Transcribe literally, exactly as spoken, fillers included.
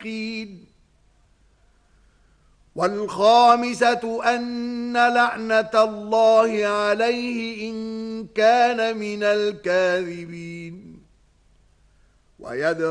الصادقين. والخامسة أن لعنة الله عليه إن كان من الكاذبين. ويدعو